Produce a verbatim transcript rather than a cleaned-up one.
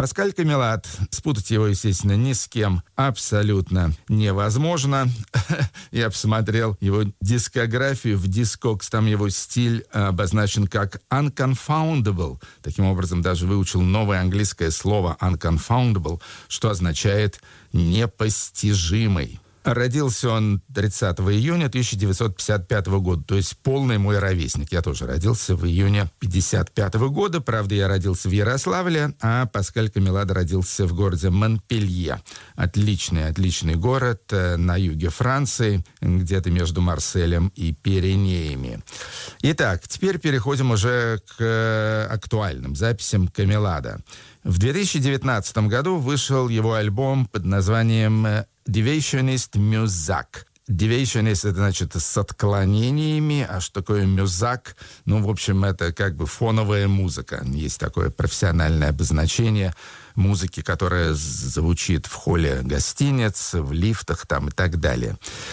Паскаль Камилат, спутать его, естественно, ни с кем абсолютно невозможно. Я посмотрел его дискографию в Discogs, там его стиль обозначен как unconfoundable. Таким образом, даже выучил новое английское слово unconfoundable, что означает непостижимый. Родился он тридцатого июня тысяча девятьсот пятьдесят пятого года, то есть полный мой ровесник. Я тоже родился в июне пятьдесят пятого года. Правда, я родился в Ярославле, а Паскаль Камилат родился в городе Монпелье. Отличный, отличный город на юге Франции, где-то между Марселем и Пиренеями. Итак, теперь переходим уже к актуальным записям Камилата. В две тысячи девятнадцатом году вышел его альбом под названием «Deviationist Muzak». Deviationist — это значит с отклонениями, а что такое мюзак? Ну, в общем, это как бы фоновая музыка. Есть такое профессиональное обозначение музыки, которая звучит в холле гостиниц, в лифтах там и так далее.